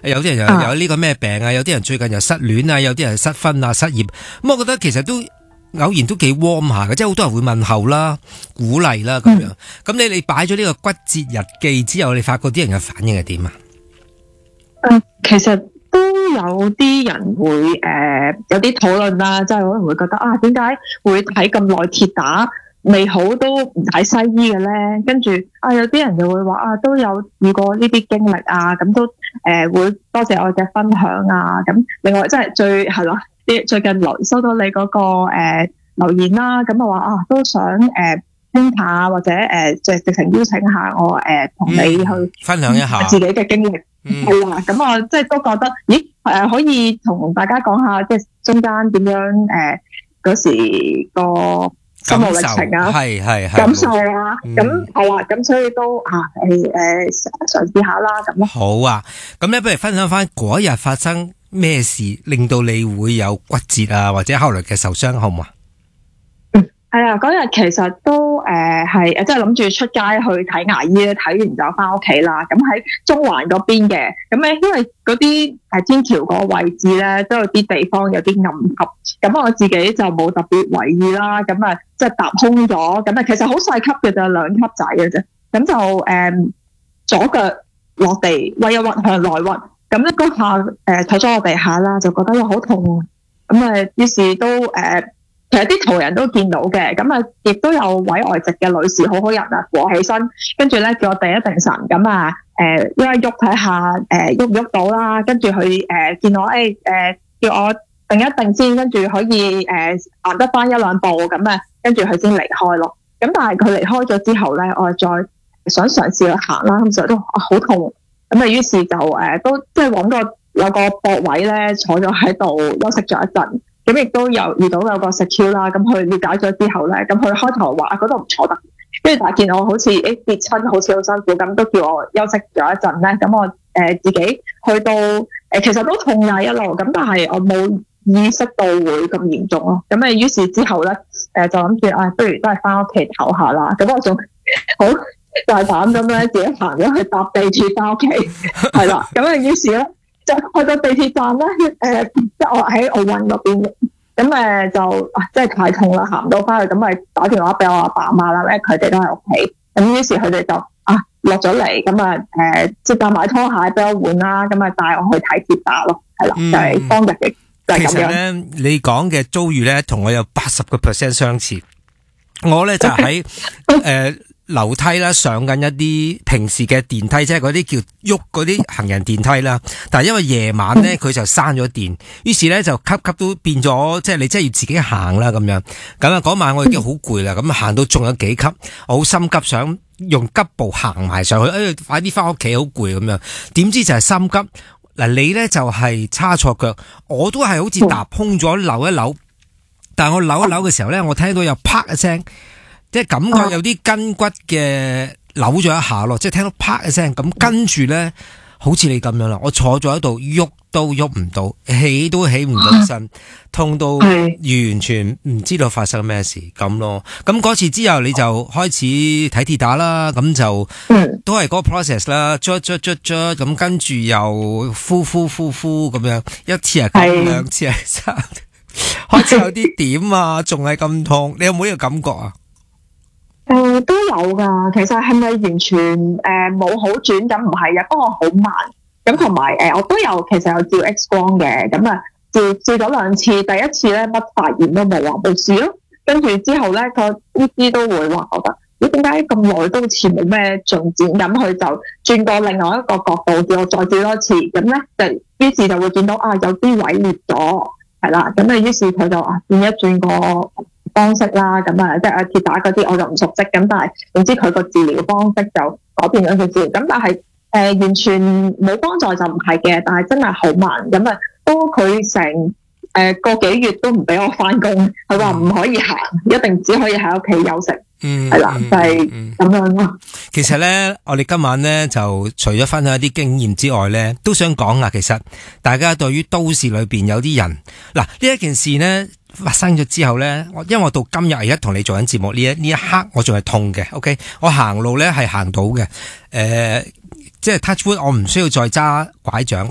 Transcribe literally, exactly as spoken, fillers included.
有啲人又有呢個咩病啊，有啲人最近又失戀啊，有啲人失婚啊、失業。咁我覺得其實都偶然都幾 warm 下嘅，即係好多人會問候啦、鼓勵啦咁樣。咁、嗯、你你擺咗呢個骨折日記之後，你發覺啲人嘅反應係點啊？ 誒、呃，其實都有啲人會誒、呃、有啲討論啦，即係可能會覺得啊，點解會睇咁耐鐵打未好都唔睇西醫嘅咧？跟住啊，有啲人就會話啊，都有遇過呢啲經歷啊，咁都誒、呃、會多謝我嘅分享啊。咁另外即係最係咯，啲最近來收到你嗰、那個誒、呃、留言啦，咁啊話啊都想誒傾下或者誒即係直情邀請下我誒同、呃、你去、 嗯、分享一下自己嘅經歷。係啦，咁我即係都覺得，咦，誒，可以同大家講下，即係中間點樣誒嗰時個心路歷程啊， 係係係感受啊，咁係啦，咁所以都啊誒誒嘗試下啦，咁咯。 好啊，咁咧不如分享翻嗰日發生咩事，令到你會有骨折啊，或者後來嘅受傷，好唔好啊？ 係啊，嗰日其實都誒係誒，即係諗住出街去睇牙醫咧，睇完就翻屋企啦。咁喺中環嗰邊嘅，咁咧因為嗰啲誒天橋個位置咧，都有啲地方有啲暗級，咁我自己就冇特別為意啦。咁啊，即係踏空咗，咁啊，其實好細級嘅就兩級仔嘅啫。咁就誒、嗯、左腳落地，屈一屈向內屈，咁咧嗰下誒睇咗落地下啦，就覺得哇好痛。咁啊，於是都誒。呃其實啲途人都見到嘅，咁啊，亦都有位外籍嘅女士，好好人啊，坐起身，跟住咧叫我定一定神，咁啊，誒，喐一喐睇下，誒，喐唔喐到啦，跟住佢誒見我，誒、欸，誒、呃，叫我定一定先，跟住可以誒行得翻一兩步，咁啊，跟住佢先離開咯。咁但係佢離開咗之後咧，我再想嘗試去行啦，咁就都好痛，咁啊，於是就誒、呃、都即係揾個有個駁位咧，坐咗喺度休息咗一陣。咁亦都有遇到有個 secure 啦，咁佢了解咗之後咧，咁佢開頭話啊嗰度唔坐得，跟住但係見我好似誒跌親，好似好辛苦，咁都叫我休息咗一陣咧。咁我誒、呃、自己去到誒、呃、其實都痛㗎一路，咁但係我冇意識到會咁嚴重咯。咁誒於是之後咧誒、呃、就諗住啊，不如都係翻屋企唞下啦。咁我仲好大膽咁咧，自己行咗去搭地鐵翻屋企，係啦。咁誒於是咧。就去到地鐵站咧，誒、呃，即係我喺奧運嗰邊，咁誒就啊，真係太痛啦，行唔到翻去，咁咪打電話俾我阿爸阿媽啦，因為佢哋都喺屋企，咁於是佢哋就啊落咗嚟，咁啊誒，即係帶埋拖鞋俾我換啦，咁啊帶我去睇鐵打咯，係啦、嗯，就係、是、當日嘅就係、是、咁樣。其實咧，你講嘅遭遇咧，同我有八十個 percent 相似，我咧就喺誒。樓梯啦，上緊一啲平時嘅電梯，即係嗰啲叫喐嗰啲行人電梯啦。但係因為夜晚咧，佢就閂咗電，於是咧就級級都變咗，即係你真係要自己行啦咁樣。咁啊，嗰晚我已經好攰啦，咁行到仲有幾級，我好心急想用急步行埋上去，誒、哎，快啲翻屋企，好攰咁樣。點知就係心急嗱，你咧就係叉錯腳，我都係好似踏空咗扭一扭，但係我扭一扭嘅時候咧，我聽到有啪一聲。即係感覺有啲筋骨嘅扭咗一下咯，即係聽到啪一聲，咁跟住咧，好似你咁樣啦，我坐咗喺度，喐都喐唔到，起都起唔到身，痛到完全唔知道發生咩事咁咯。咁嗰次之後，你就開始睇鐵打啦，咁就都係嗰個 process 啦，捽捽捽捽，咁跟住又呼呼呼呼咁樣，一次係咁，兩次係三，開始有啲點啊，仲係咁痛，你有冇呢個感覺啊？ 誒、呃，都有噶。其實係咪完全誒冇、呃、好轉？咁唔係嘅，不過好慢。咁同埋誒，我都有其實有照 X 光嘅。咁啊，照照咗兩次，第一次咧乜發現都冇，話冇事咯。跟住之後咧，個醫師都會話覺得，咦，點解咁耐都好似冇咩進展？咁佢就轉過另外一個角度，叫我再照多次。咁咧就於是就會見到啊，有啲位裂咗，係啦。咁啊，於是佢就啊轉一轉個方式啦，咁啊，即係鐵打嗰啲我就唔熟悉，咁但係總之佢個治療方式就改變咗佢治療，咁但係誒、呃、完全冇幫助就唔係嘅，但係真係好慢，咁啊都佢成誒個幾月都唔俾我翻工，佢話唔可以行，一定只可以喺屋企休息，嗯，係啦，就係咁樣咯。 其實咧，我哋今晚咧就除咗分享一啲經驗之外咧，都想講啊，其實大家對於都市裏邊有啲人嗱呢一件事咧。發生咗之後咧，我因為我到今日而家同你做緊節目呢一呢一刻，我仲係痛嘅。OK，我行路咧係行到嘅，誒、呃，即係 touch wood，我唔需要再揸拐杖，